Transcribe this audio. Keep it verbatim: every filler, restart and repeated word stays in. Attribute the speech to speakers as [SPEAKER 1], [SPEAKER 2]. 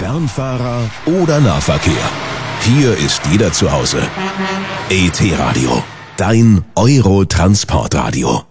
[SPEAKER 1] Fernfahrer oder Nahverkehr. Hier ist jeder zu Hause. E T Radio, dein Euro-Transportradio.